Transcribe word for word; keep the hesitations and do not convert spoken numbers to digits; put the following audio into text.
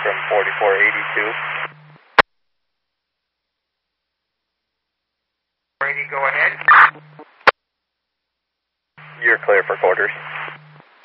from forty-four eighty-two. Brady, go ahead. You're clear for quarters.